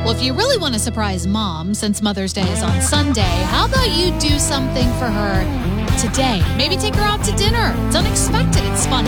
Well, if you really want to surprise mom, since Mother's Day is on Sunday, how about you do something for her today? Maybe take her out to dinner. It's unexpected. It's fun.